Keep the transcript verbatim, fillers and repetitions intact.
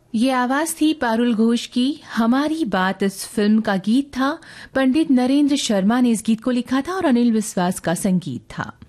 ये आवाज थी पारुल घोष की। हमारी बात इस फिल्म का गीत था। पंडित नरेंद्र शर्मा ने इस गीत को लिखा था और अनिल विश्वास का संगीत था।